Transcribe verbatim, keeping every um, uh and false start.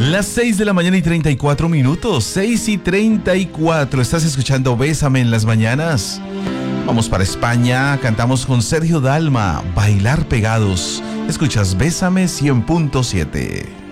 Las seis de la mañana y treinta y cuatro minutos, seis y treinta y cuatro. ¿Estás escuchando Bésame en las mañanas? Vamos para España, cantamos con Sergio Dalma, Bailar Pegados. Escuchas Bésame cien punto siete.